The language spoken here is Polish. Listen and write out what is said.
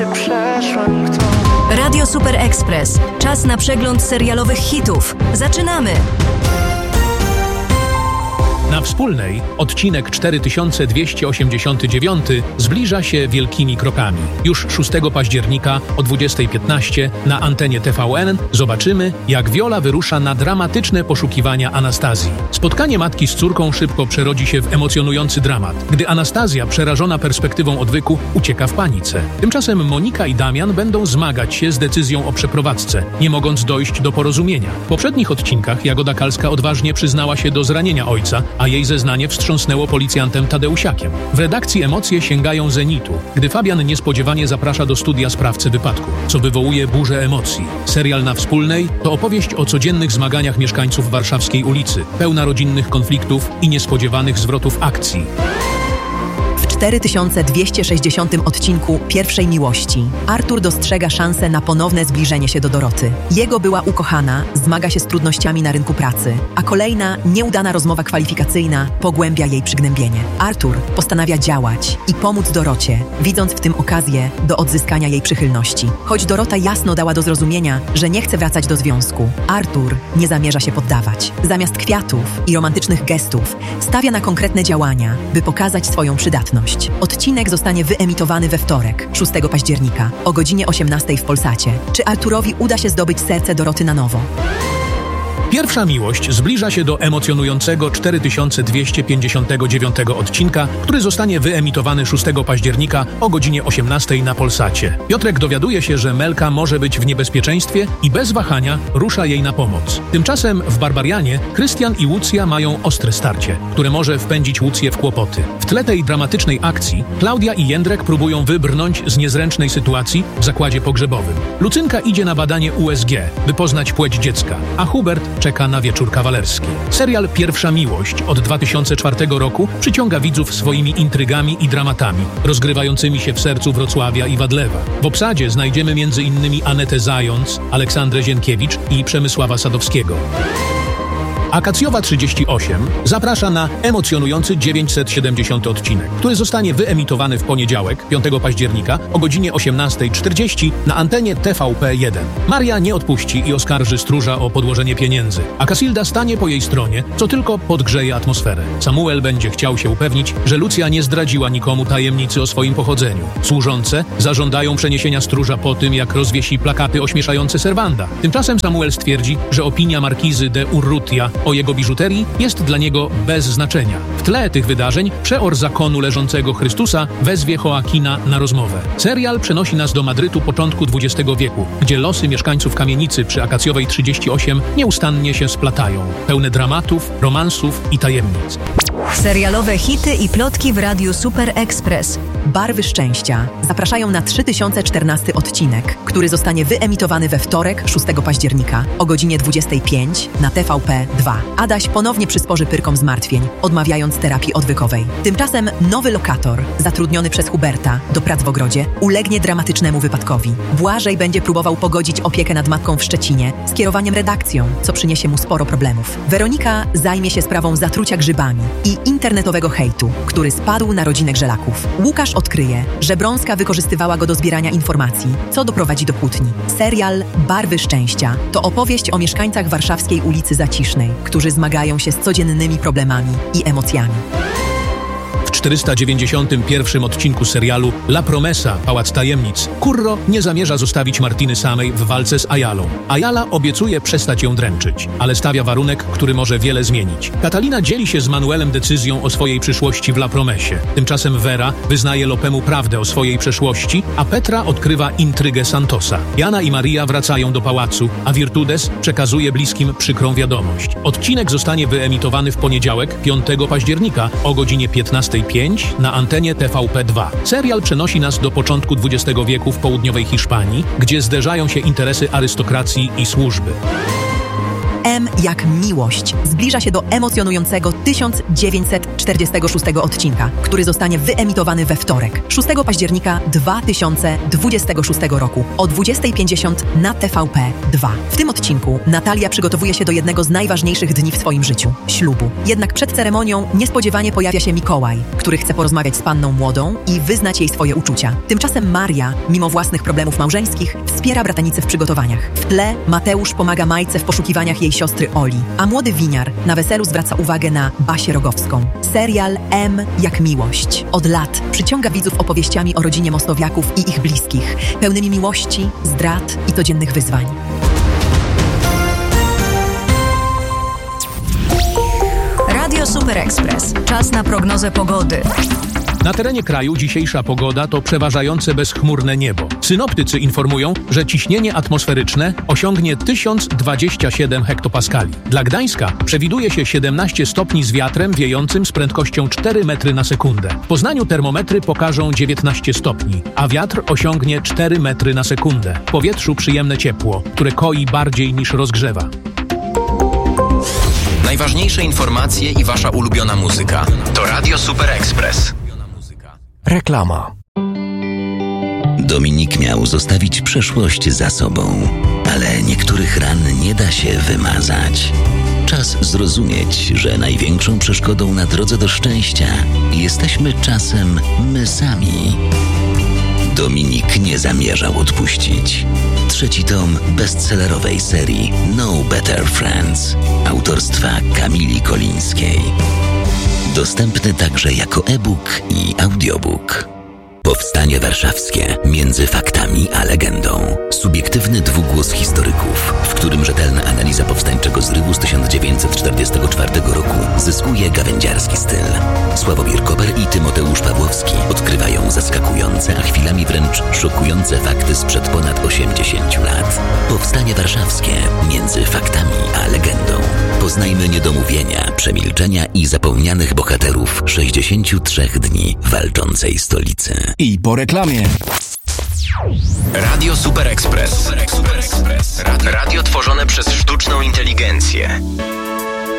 się przeszłam, kto... Radio Super Express. Czas na przegląd serialowych hitów. Zaczynamy! Na Wspólnej odcinek 4289 zbliża się wielkimi krokami. Już 6 października o 20:15 na antenie TVN zobaczymy, jak Viola wyrusza na dramatyczne poszukiwania Anastazji. Spotkanie matki z córką szybko przerodzi się w emocjonujący dramat, gdy Anastazja, przerażona perspektywą odwyku, ucieka w panice. Tymczasem Monika i Damian będą zmagać się z decyzją o przeprowadzce, nie mogąc dojść do porozumienia. W poprzednich odcinkach Jagoda Kalska odważnie przyznała się do zranienia ojca, a jej zeznanie wstrząsnęło policjantem Tadeusiakiem. W redakcji emocje sięgają zenitu, gdy Fabian niespodziewanie zaprasza do studia sprawcę wypadku, co wywołuje burzę emocji. Serial Na Wspólnej to opowieść o codziennych zmaganiach mieszkańców warszawskiej ulicy, pełna rodzinnych konfliktów i niespodziewanych zwrotów akcji. W 4260 odcinku Pierwszej Miłości Artur dostrzega szansę na ponowne zbliżenie się do Doroty. Jego była ukochana zmaga się z trudnościami na rynku pracy, a kolejna nieudana rozmowa kwalifikacyjna pogłębia jej przygnębienie. Artur postanawia działać i pomóc Dorocie, widząc w tym okazję do odzyskania jej przychylności. Choć Dorota jasno dała do zrozumienia, że nie chce wracać do związku, Artur nie zamierza się poddawać. Zamiast kwiatów i romantycznych gestów stawia na konkretne działania, by pokazać swoją przydatność. Odcinek zostanie wyemitowany we wtorek, 6 października, o godzinie 18 w Polsacie. Czy Arturowi uda się zdobyć serce Doroty na nowo? Pierwsza miłość zbliża się do emocjonującego 4259 odcinka, który zostanie wyemitowany 6 października o godzinie 18 na Polsacie. Piotrek dowiaduje się, że Melka może być w niebezpieczeństwie i bez wahania rusza jej na pomoc. Tymczasem w Barbarianie Krystian i Łucja mają ostre starcie, które może wpędzić Łucję w kłopoty. W tle tej dramatycznej akcji Klaudia i Jędrek próbują wybrnąć z niezręcznej sytuacji w zakładzie pogrzebowym. Lucynka idzie na badanie USG, by poznać płeć dziecka, a Hubert czeka na wieczór kawalerski. Serial Pierwsza Miłość od 2004 roku przyciąga widzów swoimi intrygami i dramatami, rozgrywającymi się w sercu Wrocławia i Wadlewa. W obsadzie znajdziemy m.in. Anetę Zając, Aleksandrę Zienkiewicz i Przemysława Sadowskiego. Akacjowa 38 zaprasza na emocjonujący 970 odcinek, który zostanie wyemitowany w poniedziałek, 5 października o godzinie 18:40 na antenie TVP1. Maria nie odpuści i oskarży stróża o podłożenie pieniędzy, a Casilda stanie po jej stronie, co tylko podgrzeje atmosferę. Samuel będzie chciał się upewnić, że Lucja nie zdradziła nikomu tajemnicy o swoim pochodzeniu. Służące zażądają przeniesienia stróża po tym, jak rozwiesi plakaty ośmieszające Serwanda. Tymczasem Samuel stwierdzi, że opinia markizy de Urrutia o jego biżuterii jest dla niego bez znaczenia. W tle tych wydarzeń przeor zakonu leżącego Chrystusa wezwie Joakina na rozmowę. Serial przenosi nas do Madrytu początku XX wieku, gdzie losy mieszkańców kamienicy przy Akacjowej 38 nieustannie się splatają, pełne dramatów, romansów i tajemnic. Serialowe hity i plotki w Radiu Super Express. Barwy szczęścia zapraszają na 3014 odcinek, który zostanie wyemitowany we wtorek, 6 października o godzinie 25 na TVP2. Adaś ponownie przysporzy pyrkom zmartwień, odmawiając terapii odwykowej. Tymczasem nowy lokator, zatrudniony przez Huberta do prac w ogrodzie, ulegnie dramatycznemu wypadkowi. Błażej będzie próbował pogodzić opiekę nad matką w Szczecinie z kierowaniem redakcją, co przyniesie mu sporo problemów. Weronika zajmie się sprawą zatrucia grzybami i internetowego hejtu, który spadł na rodzinę Grzelaków. Łukasz odkryje, że Brąska wykorzystywała go do zbierania informacji, co doprowadzi do kłótni. Serial Barwy szczęścia to opowieść o mieszkańcach warszawskiej ulicy Zacisznej, którzy zmagają się z codziennymi problemami i emocjami. W 491 odcinku serialu La Promesa – Pałac Tajemnic Curro nie zamierza zostawić Martiny samej w walce z Ayalą. Ayala obiecuje przestać ją dręczyć, ale stawia warunek, który może wiele zmienić. Catalina dzieli się z Manuelem decyzją o swojej przyszłości w La Promesie. Tymczasem Vera wyznaje Lopemu prawdę o swojej przeszłości, a Petra odkrywa intrygę Santosa. Jana i Maria wracają do pałacu, a Virtudes przekazuje bliskim przykrą wiadomość. Odcinek zostanie wyemitowany w poniedziałek, 5 października o godzinie 15:05 na antenie TVP2. Serial przenosi nas do początku XX wieku w południowej Hiszpanii, gdzie zderzają się interesy arystokracji i służby. M jak miłość zbliża się do emocjonującego 1946 odcinka, który zostanie wyemitowany we wtorek, 6 października 2026 roku o 20:50 na TVP2. W tym odcinku Natalia przygotowuje się do jednego z najważniejszych dni w swoim życiu – ślubu. Jednak przed ceremonią niespodziewanie pojawia się Mikołaj, który chce porozmawiać z panną młodą i wyznać jej swoje uczucia. Tymczasem Maria, mimo własnych problemów małżeńskich, wspiera bratanicę w przygotowaniach. W tle Mateusz pomaga Majce w poszukiwaniach jej siostry Oli, a młody winiar na weselu zwraca uwagę na Basię Rogowską. Serial M jak miłość od lat przyciąga widzów opowieściami o rodzinie Mostowiaków i ich bliskich, pełnymi miłości, zdrad i codziennych wyzwań. Radio Super Express. Czas na prognozę pogody. Na terenie kraju dzisiejsza pogoda to przeważające bezchmurne niebo. Synoptycy informują, że ciśnienie atmosferyczne osiągnie 1027 hektopaskali. Dla Gdańska przewiduje się 17 stopni z wiatrem wiejącym z prędkością 4 metry na sekundę. W Poznaniu termometry pokażą 19 stopni, a wiatr osiągnie 4 metry na sekundę. W powietrzu przyjemne ciepło, które koi bardziej niż rozgrzewa. Najważniejsze informacje i wasza ulubiona muzyka to Radio Super Express. Reklama. Dominik miał zostawić przeszłość za sobą, ale niektórych ran nie da się wymazać. Czas zrozumieć, że największą przeszkodą na drodze do szczęścia jesteśmy czasem my sami. Dominik nie zamierzał odpuścić. 3. tom bestsellerowej serii No Better Friends autorstwa Kamili Kolińskiej. Dostępny także jako e-book i audiobook. Powstanie warszawskie między faktami a legendą. Subiektywny dwugłos historyków, w którym rzetelna analiza powstańczego zrywu z 1944 roku zyskuje gawędziarski styl. Sławomir Koper i Tymoteusz Pawłowski odkrywają zaskakujące, a chwilami wręcz szokujące fakty sprzed ponad 80 lat. Powstanie warszawskie między faktami a legendą. Poznajmy niedomówienia, przemilczenia i zapomnianych bohaterów 63 dni walczącej stolicy. I po reklamie. Radio Super Express. Radio tworzone przez sztuczną inteligencję.